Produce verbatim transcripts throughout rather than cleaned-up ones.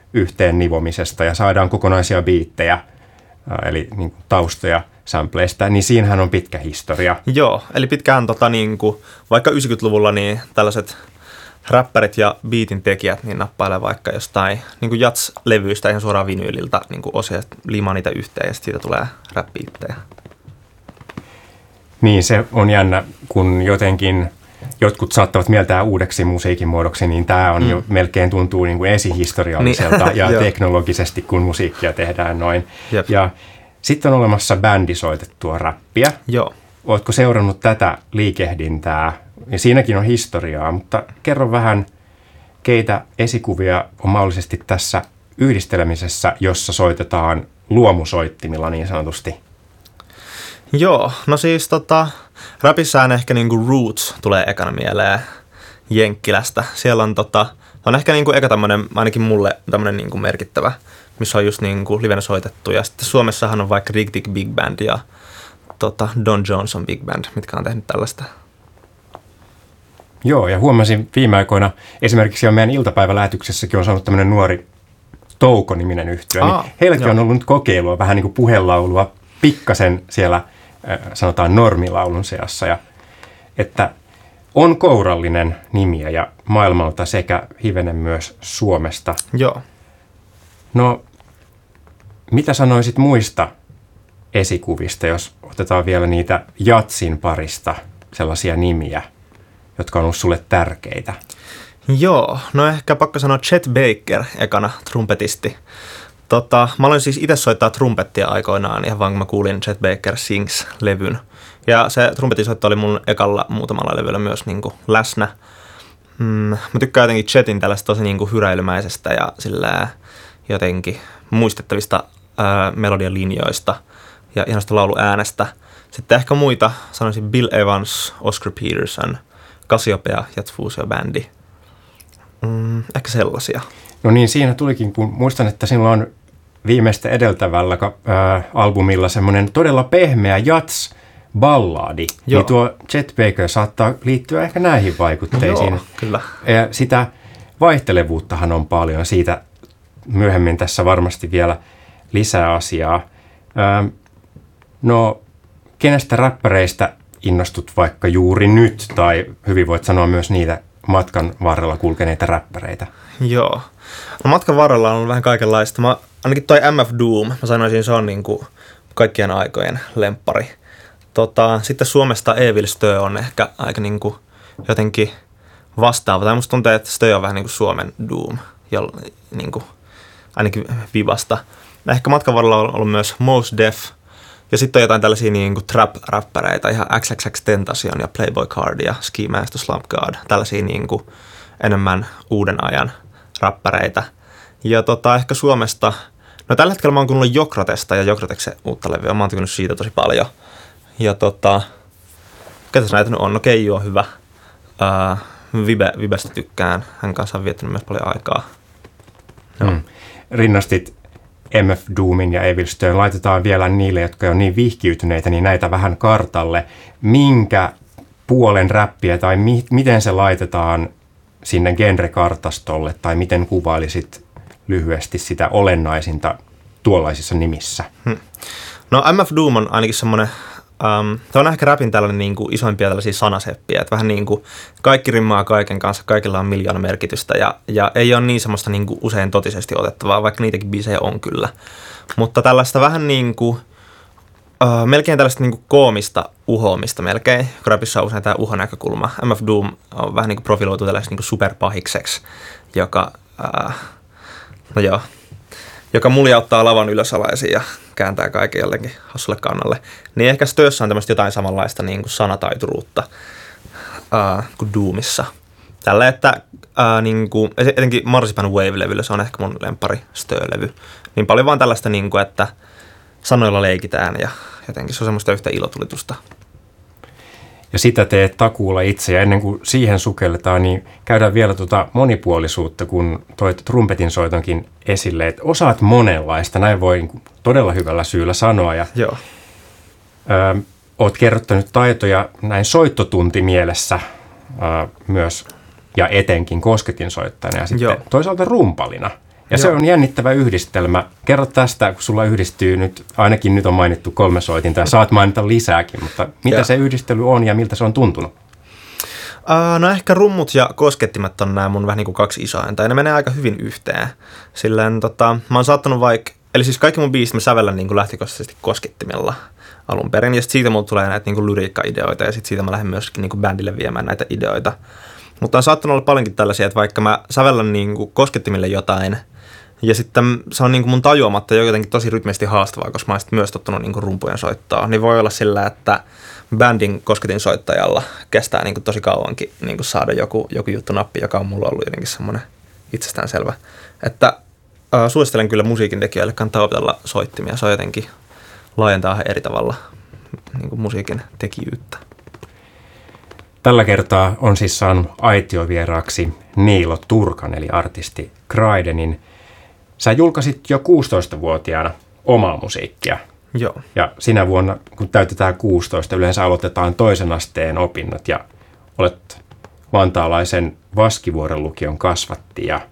yhteen nivomisesta ja saadaan kokonaisia biittejä, eli niin kuin taustoja sampleista, niin siinähän on pitkä historia. Joo, eli pitkään tota, niin kuin, vaikka yhdeksänkymmentäluvulla niin tällaiset räppärit ja biitin tekijät niin nappailee vaikka jostain niin kuin jats-levyistä ihan suoraan vinyyliltä niin kuin osia, liimaa niitä yhteen ja sitten siitä tulee rap-biittejä. Niin, se on jännä, kun jotenkin jotkut saattavat mieltää uudeksi musiikin muodoksi, niin tämä on mm. jo melkein tuntuu niin kuin esihistorialliselta niin. ja teknologisesti, kun musiikkia tehdään noin. Jep. Ja sitten on olemassa bändisoitettua räppiä. Joo. Oletko seurannut tätä liikehdintää? Ja siinäkin on historiaa, mutta kerro vähän, keitä esikuvia on mahdollisesti tässä yhdistelemisessä, jossa soitetaan luomusoittimilla niin sanotusti. Joo, no siis tota, rapissään ehkä niinku Roots tulee ekana mieleen Jenkkilästä. Siellä on tota, on ehkä niinku eka tämmönen, ainakin mulle tämmönen niinku merkittävä, missä on just niinku livenä soitettu. Ja sitten Suomessahan on vaikka Rig Dig Big Band ja tota, Don Johnson Big Band, mitkä on tehnyt tällaista. Joo, ja huomasin viime aikoina, esimerkiksi jo meidän iltapäivälähetyksessäkin on saanut tämmöinen nuori Touko-niminen yhtye, niin heilläkin joo. on ollut nyt kokeilua, vähän niin kuin puhelaulua, pikkasen siellä sanotaan normilaulun seassa, ja että on kourallinen nimiä ja maailmalta sekä hivenen myös Suomesta. Joo. No, mitä sanoisit muista esikuvista, jos otetaan vielä niitä jatsin parista sellaisia nimiä, jotka on ollut sulle tärkeitä? Joo, no ehkä pakko sanoa Chet Baker ekana, trumpetisti. Tota, mä aloin siis itse soittaa trumpettia aikoinaan, ihan vaan kun mä kuulin Chet Baker Sings-levyn. Ja se trumpetisoitto oli mun ekalla muutamalla levyllä myös niin kuin läsnä. Mm, mä tykkään jotenkin Chetin tällaista tosi niin kuin hyräilymäisestä ja sillä jotenkin muistettavista ää, melodian linjoista ja ihanasta lauluäänestä. Sitten ehkä muita, sanoisin Bill Evans, Oscar Peterson, Cassiopeia ja Fusio-bändi. Mm, ehkä sellaisia. No niin, siinä tulikin, kun muistan, että silloin viimeistä edeltävällä äh, albumilla semmoinen todella pehmeä jats-balladi. Joo. Niin tuo Chet Baker saattaa liittyä ehkä näihin vaikutteisiin. Joo, kyllä. Ja sitä vaihtelevuuttahan on paljon. Siitä myöhemmin tässä varmasti vielä lisää asiaa. Ähm, no, kenestä räppäreistä innostut vaikka juuri nyt, tai hyvin voit sanoa myös niitä matkan varrella kulkeneita räppäreitä? Joo. No matkan varrella on ollut vähän kaikenlaista. Mä, ainakin toi M F Doom, mä sanoisin, se on niin kuin kaikkien aikojen lemppari. Tota, sitten Suomesta Evil Stö on ehkä aika niin kuin jotenkin vastaava. Tai musta tuntuu, että Stö on vähän niin kuin Suomen Doom, jo, niin kuin, ainakin vivasta. Ehkä matkan varrella on ollut myös Mos Def. Ja sitten on jotain tällaisia niin kuin trap-räppäreitä, ihan X X X Tentacion ja Playboy Cardi ja Ski Mask the Slump God. Tällaisia niin kuin enemmän uuden ajan räppäreitä. Ja tota, ehkä Suomesta, no tällä hetkellä mä oon kuunnellut Jokratesta ja Jokrateksen uutta levyä. Mä oon tykännyt siitä tosi paljon. Ja tota, ketäs näitä nyt on? No Keiju on hyvä. Ää, Vibe, Vibestä tykkään. Hän kanssa on viettänyt myös paljon aikaa. Hmm. Rinnastit M F Doomin ja Evil Stön. Laitetaan vielä niille, jotka on niin vihkiytyneitä, niin näitä vähän kartalle. Minkä puolen räppiä tai mi- miten se laitetaan sinne genrekartastolle, tai miten kuvailisit lyhyesti sitä olennaisinta tuollaisissa nimissä? Hmm. No M F Doom on ainakin semmoinen, um, tämä on ehkä rapin tällainen niin kuin isoimpia tällaisia sanaseppiä, että vähän niin kuin kaikki rimmaa kaiken kanssa, kaikilla on miljoona merkitystä, ja, ja ei ole niin semmoista niin kuin usein totisesti otettavaa, vaikka niitäkin biisejä on kyllä. Mutta tällaista vähän niin kuin, uh, melkein tällaista niin kuin koomista uhoamista melkein, kun rapissa on usein tämä uhonäkökulma. M F Doom on vähän niin kuin profiloitu tällaista niin kuin superpahikseksi, joka, uh, no joo, joka muljauttaa lavan ylösalaisin ja kääntää kaiken jollekin hassulle kannalle. Niin ehkä Stössä on tämmöistä jotain samanlaista niin kuin sanataituruutta uh, kuin Doomissa. Tällä, että uh, niin kuin, etenkin Marzipan Wave-levyllä, se on ehkä mun lemppari Stö-levy. Niin paljon vaan tällaista, niin kuin, että sanoilla leikitään ja jotenkin se on semmoista yhtä ilotulitusta. Ja sitä teet takuulla itse, ja ennen kuin siihen sukelletaan, niin käydään vielä tuota monipuolisuutta, kun toit trumpetin soitonkin esille, että osaat monenlaista, näin voi todella hyvällä syyllä sanoa. Ja, joo. Ö, oot kerrottanut taitoja näin soittotuntimielessä ö, myös, ja etenkin kosketinsoittajana, ja sitten joo. toisaalta rumpalina. Ja Joo. se on jännittävä yhdistelmä. Kerro tästä, kun sulla yhdistyy nyt, ainakin nyt on mainittu kolme soitinta ja saat mainita lisääkin, mutta mitä Joo. se yhdistely on ja miltä se on tuntunut? Uh, no ehkä rummut ja koskettimet on nämä mun vähän niin kuin kaksi isointa ja ne menee aika hyvin yhteen. Silleen tota, mä oon saattanut vaikka, eli siis kaikki mun biisit mä sävellän niin kuin lähtökohtaisesti koskettimella alun perin ja sit siitä mulla tulee näitä niin kuin lyriikka-ideoita ja sit siitä mä lähden myöskin niin kuin bändille viemään näitä ideoita. Mutta on saattanut olla paljonkin tällaisia, että vaikka mä sävellän niin kuin koskettimille jotain ja sitten se on niin kuin mun tajuamatta jotenkin tosi rytmisesti haastavaa, koska mä oon myös tottunut niin kuin rumpujen soittaa, niin voi olla sillä, että bändin kosketin soittajalla kestää niin kuin tosi kauankin niin kuin saada joku, joku juttu nappi, joka on mulla ollut jotenkin semmoinen itsestäänselvä. Että äh, suosittelen kyllä musiikin tekijöille, kannattaa opetella soittimia. Se on jotenkin laajentaa eri tavalla niin kuin musiikin tekijyyttä. Tällä kertaa on siis saanut aitiovieraaksi Niilo Turkan, eli artisti Kraidenin. Sä julkaisit jo kuusitoistavuotiaana omaa musiikkia. Joo. Ja sinä vuonna, kun täytetään kuusitoista, yleensä aloitetaan toisen asteen opinnot ja olet vantaalaisen Vaskivuoren lukion kasvatti ja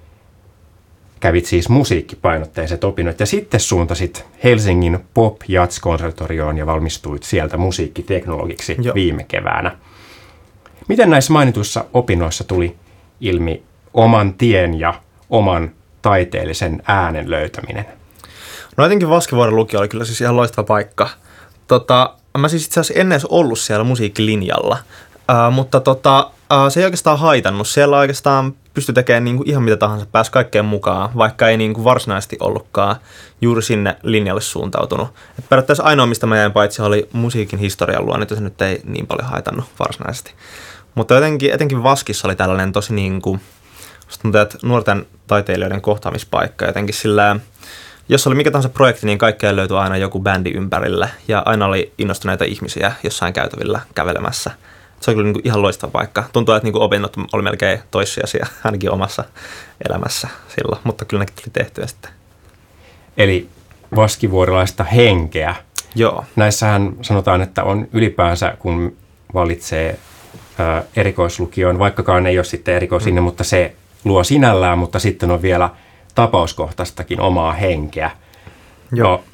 kävit siis musiikkipainotteiset opinnot ja sitten suuntasit Helsingin Pop Jazz-konservatorioon ja valmistuit sieltä musiikkiteknologiksi Joo. viime keväänä. Miten näissä mainituissa opinnoissa tuli ilmi oman tien ja oman taiteellisen äänen löytäminen? No jotenkin Vaskivuoren lukio oli kyllä siis ihan loistava paikka. Tota, mä siis itse asiassa ennen edes ollut siellä musiikkilinjalla, uh, mutta tota, uh, se ei oikeastaan haitannut. Siellä oikeastaan pystyi tekemään niinku ihan mitä tahansa, pääsi kaikkeen mukaan, vaikka ei niinku varsinaisesti ollutkaan juuri sinne linjalle suuntautunut. Et periaatteessa ainoa, mistä mä jäin paitsi, oli musiikin historian luonne, että se nyt ei niin paljon haitannut varsinaisesti. Mutta jotenkin, etenkin Vaskissa oli tällainen tosi niinku, tuntuu, että nuorten taiteilijoiden kohtaamispaikka jotenkin sillä. Jos oli mikä tahansa projekti, niin kaikkeen löytyi aina joku bändi ympärille ja aina oli innostuneita ihmisiä jossain käytävillä kävelemässä. Se oli kyllä niin kuin ihan loistava paikka. Tuntuu, että niin kuin opinnot oli melkein toissijaisia ainakin omassa elämässä silloin, mutta kyllä nekin tuli tehtyä sitten. Eli vaskivuorilaista henkeä. Joo. Näissähän sanotaan, että on ylipäänsä, kun valitsee ää, erikoislukion, vaikkakaan ei ole sitten erikoisinne, mm. mutta se luo sinällään, mutta sitten on vielä tapauskohtaistakin omaa henkeä. Joo. No,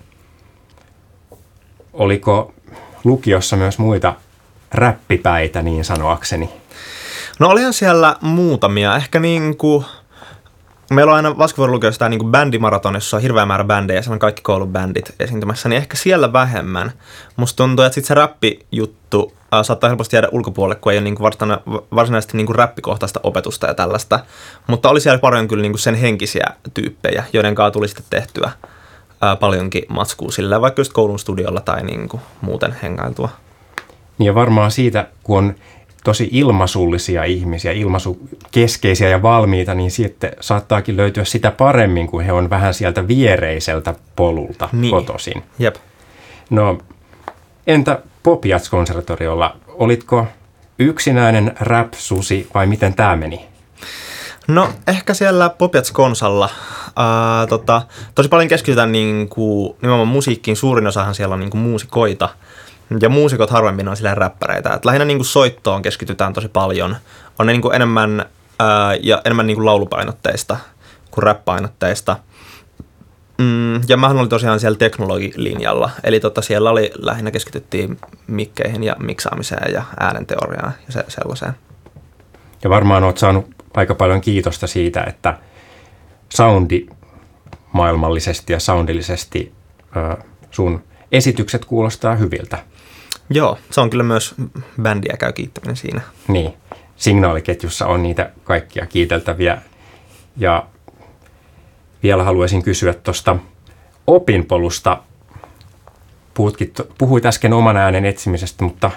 oliko lukiossa myös muita räppipäitä niin sanoakseni? No olihan siellä muutamia. Ehkä niin kuin, meillä on aina Vaskivuoren lukiossa tämä niin kuin bändimaraton, jossa on hirveä määrä bändejä, siellä on kaikki koulubändit esiintymässä, niin ehkä siellä vähemmän. Musta tuntuu, että sitten se räppijuttu äh, saattaa helposti jäädä ulkopuolelle, kun ei ole niin kuin varsina, varsinaisesti niin kuin räppikohtaista opetusta ja tällaista. Mutta oli siellä paljon kyllä niin kuin sen henkisiä tyyppejä, joiden kanssa tuli sitten tehtyä äh, paljonkin matskua sillä, vaikka just koulun studiolla tai niin kuin muuten hengailtua. Niin ja varmaan siitä, kun on tosi ilmaisullisia ihmisiä, ilmaisukeskeisiä ja valmiita, niin sitten saattaakin löytyä sitä paremmin, kun he on vähän sieltä viereiseltä polulta niin. kotoisin. Jep. No, entä Pop Jazz-konservatoriolla? Olitko yksinäinen rap-susi vai miten tämä meni? No ehkä siellä Pop Jazz-konsalla ää, tota, tosi paljon keskitytään niinku, nimenomaan musiikkiin. Suurin osahan siellä on niinku muusikoita. Ja muusikot harvemmin on silleen räppäreitä. Et lähinnä niinku soittoon keskitytään tosi paljon. On ne niinku enemmän, ää, ja enemmän niinku laulupainotteista kuin rap-painotteista. Mm, ja mähän olin tosiaan siellä teknologilinjalla. Eli tota, siellä oli lähinnä keskityttiin mikkeihin ja miksaamiseen ja äänenteoriaan ja se, sellaiseen. Ja varmaan olet saanut aika paljon kiitosta siitä, että soundi maailmallisesti ja soundillisesti ää, sun esitykset kuulostaa hyviltä. Joo, se on kyllä myös bändiä käy kiittäminen siinä. Niin, Signaaliketjussa on niitä kaikkia kiiteltäviä. Ja vielä haluaisin kysyä tuosta opinpolusta. Puhutkin, puhuit äsken oman äänen etsimisestä, mutta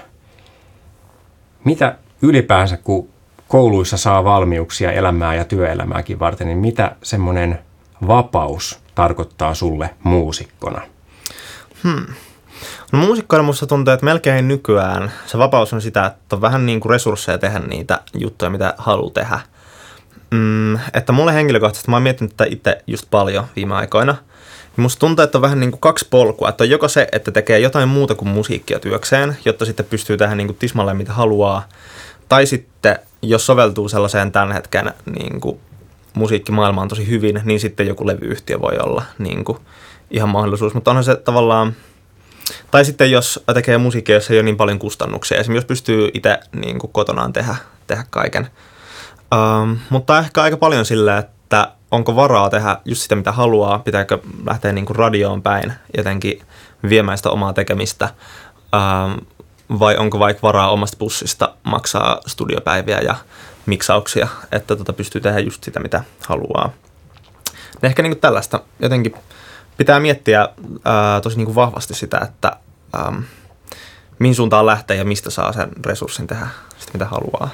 mitä ylipäänsä, kun kouluissa saa valmiuksia elämää ja työelämääkin varten, niin mitä semmoinen vapaus tarkoittaa sulle muusikkona? Hmm. No muusikkoina musta tuntuu, että melkein nykyään se vapaus on sitä, että on vähän niin kuin resursseja tehdä niitä juttuja, mitä haluaa tehdä. Mm, että mulle henkilökohtaisesti, mä oon miettinyt tätä itse just paljon viime aikoina, niin musta tuntuu, että on vähän niin kuin kaksi polkua. Että on joko se, että tekee jotain muuta kuin musiikkia työkseen, jotta sitten pystyy tehdä niin kuin tismalleen mitä haluaa. Tai sitten, jos soveltuu sellaiseen tämän hetken niin kuin musiikkimaailmaan tosi hyvin, niin sitten joku levyyhtiö voi olla niin kuin ihan mahdollisuus. Mutta onhan se tavallaan, tai sitten jos tekee musiikkia, jossa ei ole niin paljon kustannuksia, esimerkiksi jos pystyy itse niin kuin kotonaan tehdä, tehdä kaiken. Um, mutta ehkä aika paljon sillä, että onko varaa tehdä just sitä, mitä haluaa, pitääkö lähteä niin kuin radioon päin jotenkin viemään sitä omaa tekemistä, um, vai onko vaikka varaa omasta pussista maksaa studiopäiviä ja miksauksia, että tota pystyy tehdä just sitä, mitä haluaa. Ja ehkä niin kuin tällaista jotenkin pitää miettiä ää, tosi niin kuin vahvasti sitä, että ää, mihin suuntaan lähtee ja mistä saa sen resurssin tehdä sitä, mitä haluaa.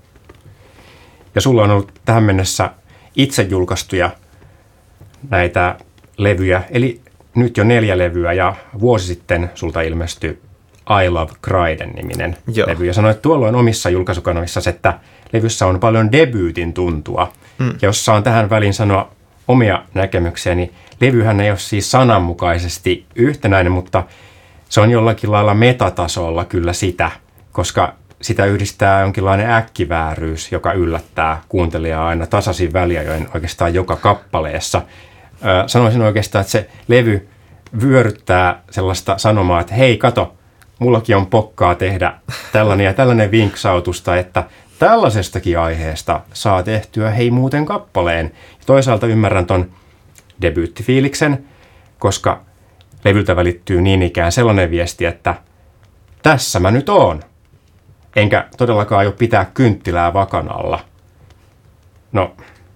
Ja sulla on ollut tähän mennessä itse julkaistuja näitä levyjä, eli nyt jo neljä levyä, ja vuosi sitten sulta ilmestyi I Love Cryden-niminen Joo. levy. Ja sanoit tuolloin omissa julkaisukanavissa, että levyssä on paljon debyytin tuntua. Mm. Ja jos saan tähän väliin sanoa omia näkemyksiä, niin levyhän ei ole siis sananmukaisesti yhtenäinen, mutta se on jollakin lailla metatasolla kyllä sitä, koska sitä yhdistää jonkinlainen äkkivääryys, joka yllättää kuuntelijaa aina tasaisin väliajoin oikeastaan joka kappaleessa. Ö, sanoisin oikeastaan, että se levy vyöryttää sellaista sanomaa, että hei, kato, mullakin on pokkaa tehdä tällainen ja tällainen vinksautusta, että tällaisestakin aiheesta saa tehtyä hei muuten kappaleen. Ja toisaalta ymmärrän ton debyyttifiiliksen, koska levyltä välittyy niin ikään sellainen viesti, että tässä mä nyt oon. Enkä todellakaan aio pitää kynttilää vakan alla. No,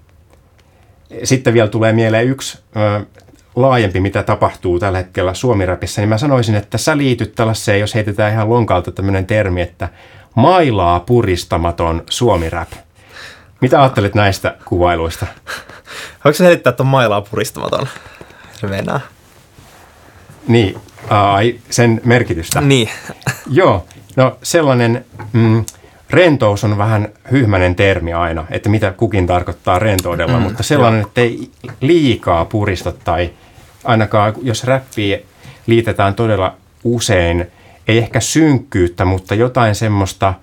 sitten vielä tulee mieleen yksi ö, laajempi, mitä tapahtuu tällä hetkellä suomiräpissä, niin mä sanoisin, että sä liityt tällaiseen, jos heitetään ihan lonkalta tämmöinen termi, että mailaa puristamaton suomirap. Mitä ajattelet näistä kuvailuista? Voiko sä selittää, että on mailaa puristamaton? Se meinaa. Niin, ai, sen merkitystä. Niin. Joo, no sellainen mm, rentous on vähän hyhmäinen termi aina, että mitä kukin tarkoittaa rentoudella, mm, mutta sellainen, jo. Että ei liikaa purista tai ainakaan, jos räppiä liitetään todella usein, ei ehkä synkkyyttä, mutta jotain semmoista,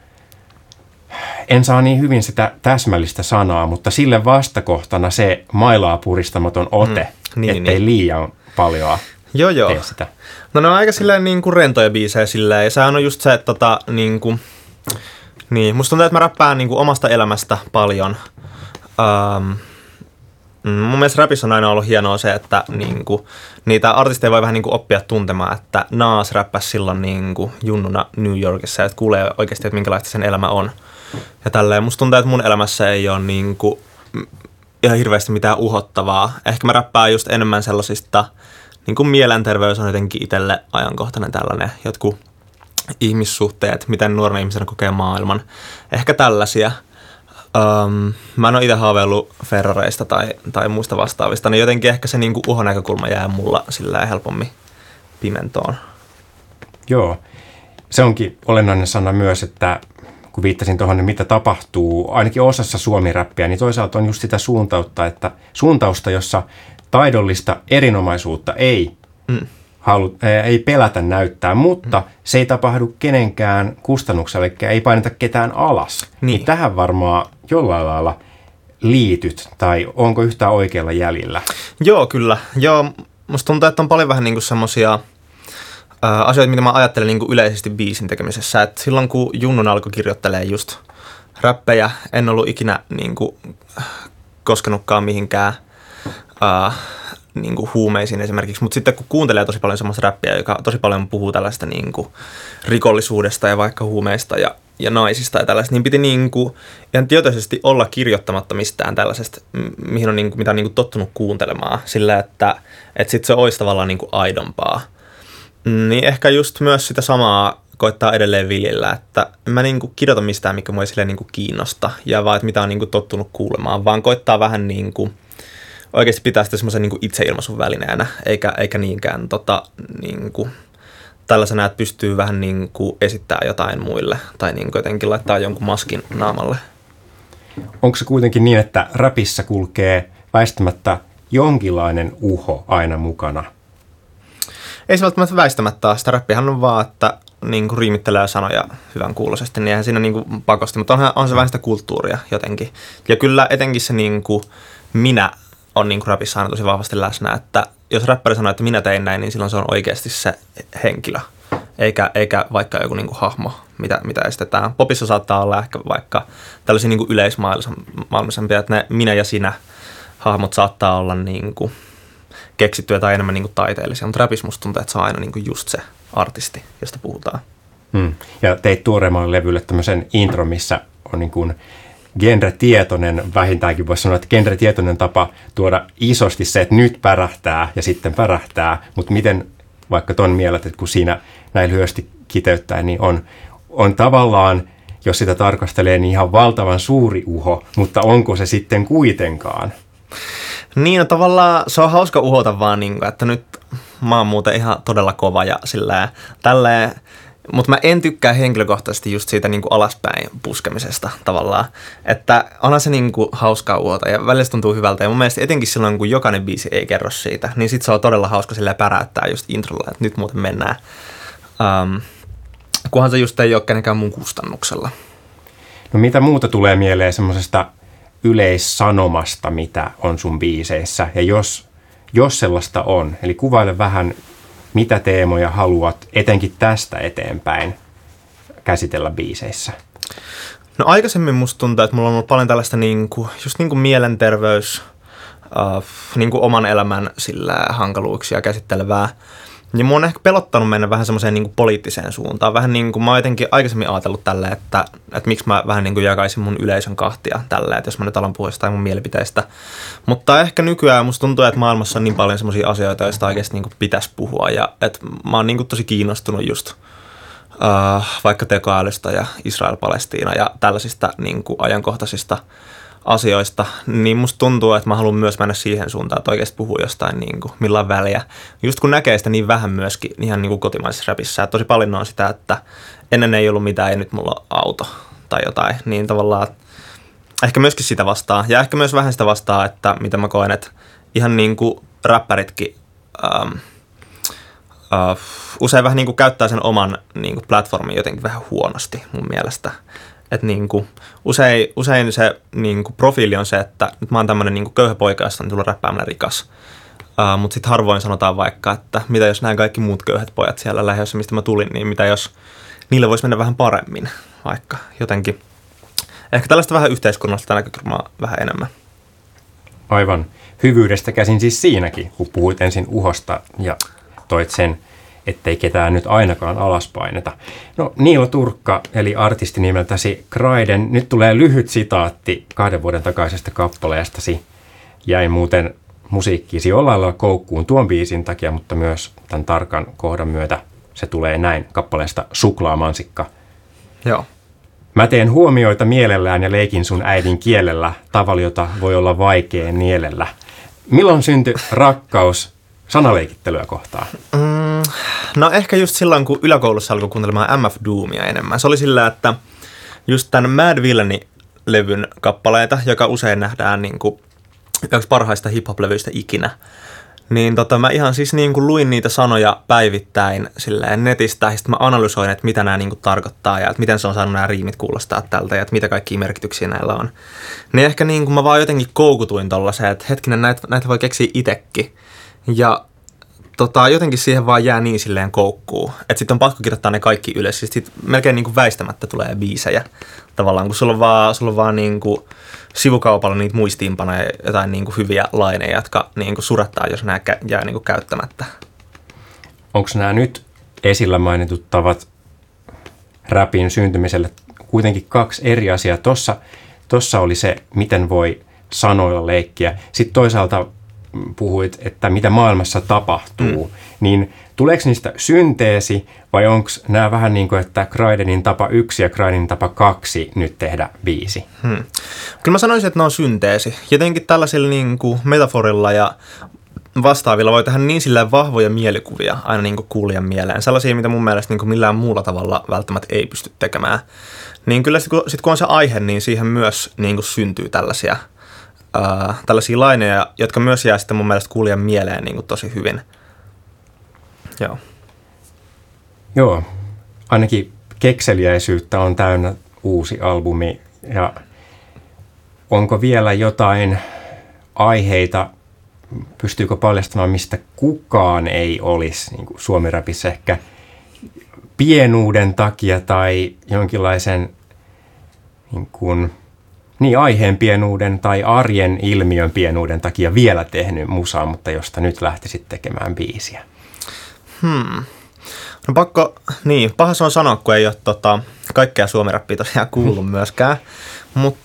en saa niin hyvin sitä täsmällistä sanaa, mutta sille vastakohtana se mailaa puristamaton ote, mm, niin, ettei niin. liian paljon joo, joo. tee sitä. No ne on aika silleen niin kuin rentoja biisejä silleen, ja sehän on just se, että tota, niin kuin, niin, musta tuntuu, että mä räppään niin kuin omasta elämästä paljon. Um, mun mielestä rapissa on aina ollut hienoa se, että niin kuin, niitä artisteja voi vähän niin kuin oppia tuntemaan, että Nas räppäsi silloin niin kuin junnuna New Yorkissa, että kuulee oikeasti, että minkälaista sen elämä on. Ja tälleen, musta tuntuu, että mun elämässä ei ole niin kuin ihan hirveästi mitään uhottavaa. Ehkä mä räppään just enemmän sellaisista, niin kuin mielenterveys on jotenkin itselle ajankohtainen tällainen, jotkut ihmissuhteet, miten nuorena ihmisenä kokee maailman. Ehkä tällaisia. Um, mä en ole itse haaveillut Ferrareista tai, tai muista vastaavista, niin jotenkin ehkä se niin kuin uhonäkökulma jää mulla sillä helpommin pimentoon. Joo, se onkin olennainen sana myös, että kun viittasin tuohon, mitä tapahtuu ainakin osassa suomiräppiä, niin toisaalta on just sitä suuntausta, että suuntausta, jossa taidollista erinomaisuutta ei, mm. halu, ei pelätä näyttää, mutta mm. se ei tapahdu kenenkään kustannuksella, eli ei paineta ketään alas. Niin. Niin tähän varmaan jollain lailla liityt, tai onko yhtään oikealla jäljellä? Joo, kyllä. Joo, musta tuntuu, että on paljon vähän niinku semmosia ää, asioita, mitä mä ajattelen niinku yleisesti biisin tekemisessä. Et silloin kun Junnun alkoi kirjoittelemaan just räppejä, en ollut ikinä niinku koskenutkaan mihinkään Uh, niin kuin huumeisiin esimerkiksi, mutta sitten kun kuuntelee tosi paljon semmoista räppiä, joka tosi paljon puhuu tällaista niin kuin rikollisuudesta ja vaikka huumeista ja, ja naisista ja tällaista, niin piti niin kuin ihan tietoisesti olla kirjoittamatta mistään tällaisesta, mihin on niin kuin, mitä on niin kuin tottunut kuuntelemaan, sillä että, että sitten se olisi tavallaan niin kuin aidompaa. Niin ehkä just myös sitä samaa koittaa edelleen viljellä, että en mä niin kuin kirjoita mistään, mikä mua ei silleen niin kuin kiinnosta, ja vaan, että mitä on niin kuin tottunut kuulemaan, vaan koittaa vähän niin kuin oikeasti pitää sitä semmoisen niin kuin itseilmaisun välineenä, eikä, eikä niinkään tota, niin kuin, tällaisena, että pystyy vähän niin kuin esittämään jotain muille tai niin kuin jotenkin laittaa jonkun maskin naamalle. Onko se kuitenkin niin, että räpissä kulkee väistämättä jonkinlainen uho aina mukana? Ei se välttämättä väistämättä. Sitä räppihän on vaan, että niin kuin riimittelee sanoja hyvän kuuloisesti, niin eihän siinä niin kuin pakosti, mutta onhan, on se vähän sitä kulttuuria jotenkin. Ja kyllä etenkin se niin kuin minä on niin kuin rapissa aina tosi vahvasti läsnä, että jos räppäri sanoo, että minä tein näin, niin silloin se on oikeasti se henkilö, eikä, eikä vaikka joku niin kuin hahmo, mitä, mitä estetään. Popissa saattaa olla ehkä vaikka tällaisia niin kuin yleismaailmallisempia, että ne minä ja sinä hahmot saattaa olla niin kuin keksittyjä tai enemmän niin kuin taiteellisia, mutta rapissa musta tuntuu, että se on aina niin kuin just se artisti, josta puhutaan. Hmm. Ja teit tuoreemmalle levylle tämmöisen intro, missä on niin kuin genretietoinen, vähintäänkin voisi sanoa, että genretietoinen tapa tuoda isosti se, että nyt pärähtää ja sitten pärähtää, mutta miten vaikka ton mielet, että kun siinä näin lyhyesti kiteyttäen, niin on, on tavallaan, jos sitä tarkastelee, niin ihan valtavan suuri uho, mutta onko se sitten kuitenkaan? Niin, no tavallaan se on hauska uhota vaan, niin kuin, että nyt mä oon muuten ihan todella kova ja silleen, tälleen, mutta mä en tykkää henkilökohtaisesti just siitä niin kuin alaspäin puskemisesta tavallaan, että onhan se niin kuin hauskaa uhota ja välillä se tuntuu hyvältä ja mun mielestä etenkin silloin, kun jokainen biisi ei kerro siitä, niin sit se on todella hauska silleen päräyttää just introlla, että nyt muuten mennään, um, kunhan se just ei ole kenenkään mun kustannuksella. No mitä muuta tulee mieleen semmoisesta yleissanomasta, mitä on sun biiseissä, ja jos, jos sellaista on, eli kuvaile vähän, mitä teemoja haluat etenkin tästä eteenpäin käsitellä biiseissä? No aikaisemmin musta tuntuu, että mulla on ollut paljon tällaista niinku, just niinku mielenterveys, uh, niinku oman elämän sillä hankaluuksia käsittelevää. Ja mua on ehkä pelottanut mennä vähän semmoiseen niinku poliittiseen suuntaan. Vähän niin kuin mä oon jotenkin aikaisemmin ajatellut tälleen, että, että miksi mä vähän niin kuin jakaisin mun yleisön kahtia tälleen, että jos mä nyt alan puhua jostain mun mielipiteistä. Mutta ehkä nykyään musta tuntuu, että maailmassa on niin paljon semmoisia asioita, joista oikeasti niin kuin pitäisi puhua. Ja että mä oon niin kuin tosi kiinnostunut just uh, vaikka tekoälystä ja Israel-Palestiina ja tällaisista niin kuin ajankohtaisista asioista, niin musta tuntuu, että mä haluan myös mennä siihen suuntaan, että oikeasti puhuu jostain niin kuin, millään väliä. Just kun näkee sitä niin vähän myöskin ihan niin kuin kotimaisessa rapissa, että tosi paljon on sitä, että ennen ei ollut mitään ja nyt mulla on auto tai jotain, niin tavallaan ehkä myöskin sitä vastaa. Ja ehkä myös vähän sitä vastaa, että mitä mä koen, että ihan niin kuin räppäritkin ähm, äh, usein vähän niin kuin käyttää sen oman niin kuin platformin jotenkin vähän huonosti mun mielestä. Että niinku, usein, usein se niinku, profiili on se, että nyt mä oon tämmönen niinku, köyhä poika, josta on tullut räppäämällä rikas. Uh, mutta sitten harvoin sanotaan vaikka, että mitä jos nämä kaikki muut köyhät pojat siellä lähiössä, mistä mä tulin, niin mitä jos niille voisi mennä vähän paremmin vaikka jotenkin. Ehkä tällaista vähän yhteiskunnallista näkökulmaa vähän enemmän. Aivan. Hyvyydestä käsin siis siinäkin, kun puhuit ensin uhosta ja toit sen, ettei ketään nyt ainakaan alaspaineta. No Niilo Turkka, eli artisti nimeltäsi Kraiden. Nyt tulee lyhyt sitaatti kahden vuoden takaisesta kappaleestasi. Jäi muuten musiikkiisi jollain lailla koukkuun tuon biisin takia, mutta myös tämän tarkan kohdan myötä se tulee näin kappaleesta Suklaamansikka. Joo. Mä teen huomioita mielellään ja leikin sun äidin kielellä, tavalla, jota voi olla vaikea nielellä. Milloin syntyi rakkaus sanaleikittelyä kohtaan? Mm, no ehkä just silloin, kun yläkoulussa alkoi kuuntelemaan M F Doomia enemmän. Se oli sillä, että just tämän Mad Villainy-levyn kappaleita, joka usein nähdään niin kuin yksi parhaista hip-hop-levyistä ikinä, niin tota, mä ihan siis niin kuin luin niitä sanoja päivittäin silleen netistä, ja sitten mä analysoin, että mitä nämä niin kuin tarkoittaa, ja että miten se on saanut nämä riimit kuulostaa tältä, ja että mitä kaikkia merkityksiä näillä on. Niin ehkä niin kuin mä vaan jotenkin koukutuin tollaiseen, että hetkinen, näitä, näitä voi keksiä itsekin. Ja tota, jotenkin siihen vaan jää niin silleen koukkuu, että sitten on pakko kirjoittaa ne kaikki ylös. Sitten melkein niin kuin väistämättä tulee biisejä tavallaan, kun sulla on vaan, sulla on vaan niin kuin sivukaupalla niitä muistiinpanoja ja jotain niin kuin hyviä laineja, jotka niin kuin surattaa, jos nämä jää niin kuin käyttämättä. Onko nämä nyt esillä mainitut tavat rapin syntymiselle kuitenkin kaksi eri asiaa? Tossa, tossa oli se, miten voi sanoilla leikkiä. Sitten toisaalta puhuit, että mitä maailmassa tapahtuu, mm. niin tuleeko niistä synteesi vai onko nämä vähän niin kuin, että Kraidenin tapa yksi ja Kraidenin tapa kaksi nyt tehdä biisi? Hmm. Kyllä mä sanoisin, että ne on synteesi. Jotenkin tällaisilla niin kuin metaforilla ja vastaavilla voi tehdä niin silleen vahvoja mielikuvia aina niin kuin kuulijan mieleen. Sellaisia, mitä mun mielestä niin kuin millään muulla tavalla välttämättä ei pysty tekemään. Niin kyllä sitten kun, sit kun on se aihe, niin siihen myös niin kuin syntyy tällaisia Uh, tällaisia laineja, jotka myös jää sitten mun mielestä kuulijan mieleen niin kuin tosi hyvin. Joo. Joo, ainakin kekseliäisyyttä on täynnä uusi albumi. Ja onko vielä jotain aiheita, pystyykö paljastamaan, mistä kukaan ei olisi niin kuin suomi-rapissa ehkä pienuuden takia tai jonkinlaisen niin kuin, niin aiheen pienuuden tai arjen ilmiön pienuuden takia vielä tehnyt musaa, mutta josta nyt lähtisit tekemään biisiä? Hmm. No pakko, niin, paha se on sanoa, kun ei ole tota, kaikkea suomi-rappia tosiaan kuullut myöskään, mutta